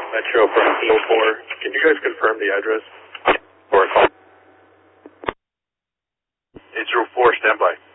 Metro from 804. Can you guys confirm the address? Or a call? 804, standby.